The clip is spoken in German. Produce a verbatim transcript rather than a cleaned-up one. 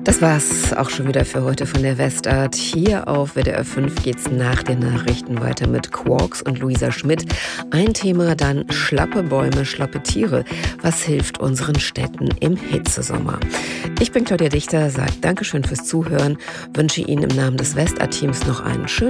Das war's auch schon wieder für heute von der Westart. Hier auf W D R fünf geht's nach den Nachrichten weiter mit Quarks und Luisa Schmidt. Ein Thema dann schlappe Bäume, schlappe Tiere. Was hilft unseren Städten im Hitzesommer? Ich bin Claudia Dichter, sage Dankeschön fürs Zuhören, wünsche Ihnen im Namen des Westart-Teams noch einen schönen